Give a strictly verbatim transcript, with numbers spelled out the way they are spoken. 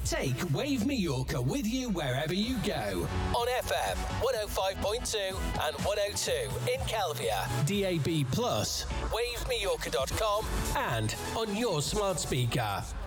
Take Wave Mallorca with you wherever you go. On F M one oh five point two and one oh two in Calvia, D A B plus, wave mallorca dot com, and on your smart speaker.